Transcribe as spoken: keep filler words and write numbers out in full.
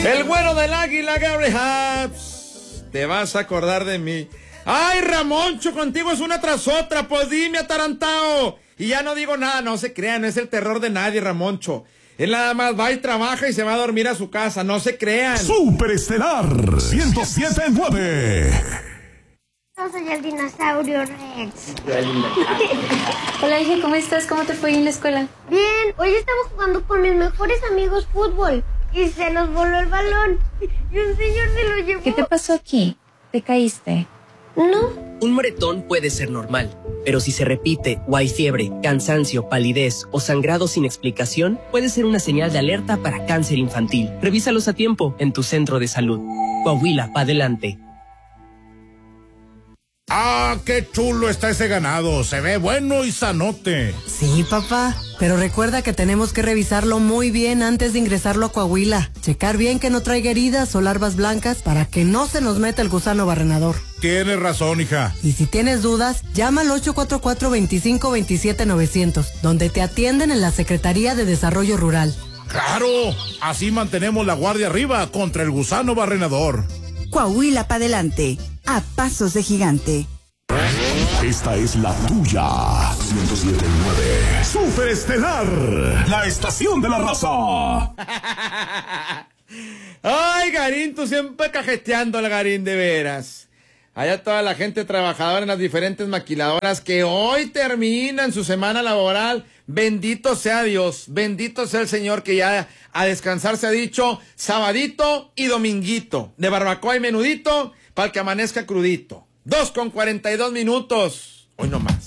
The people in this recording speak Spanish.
El güero del águila, Gary Haps. Te vas a acordar de mí. Ay, Ramoncho, contigo es una tras otra. Pues dime, atarantao. Y ya no digo nada, no se crean, no es el terror de nadie, Ramoncho. Él nada más va y trabaja y se va a dormir a su casa, no se crean. Superestelar ciento siete punto nueve. Yo soy el dinosaurio Rex. Hola, hija, ¿cómo estás? ¿Cómo te fue en la escuela? Bien, hoy estaba jugando con mis mejores amigos fútbol y se nos voló el balón y un señor se lo llevó. ¿Qué te pasó aquí? ¿Te caíste? No. Un moretón puede ser normal, pero si se repite o hay fiebre, cansancio, palidez o sangrado sin explicación, puede ser una señal de alerta para cáncer infantil. Revísalos a tiempo en tu centro de salud. Coahuila, pa' adelante. ¡Ah, qué chulo está ese ganado! Se ve bueno y sanote. Sí, papá, pero recuerda que tenemos que revisarlo muy bien antes de ingresarlo a Coahuila. Checar bien que no traiga heridas o larvas blancas para que no se nos meta el gusano barrenador. Tienes razón, hija. Y si tienes dudas, llama al ocho cuatro cuatro, veinticinco, veintisiete, novecientos, donde te atienden en la Secretaría de Desarrollo Rural. ¡Claro! Así mantenemos la guardia arriba contra el gusano barrenador. Coahuila pa' adelante, a pasos de gigante. Esta es la tuya. ciento siete punto nueve. Superestelar, la estación de la raza. Ay, Garín, tú siempre cajeteando al Garín, de veras. Allá toda la gente trabajadora en las diferentes maquiladoras que hoy terminan su semana laboral. Bendito sea Dios, bendito sea el Señor que ya a descansar se ha dicho sabadito y dominguito, de barbacoa y menudito, para el que amanezca crudito. Dos con cuarenta y dos minutos, hoy no más.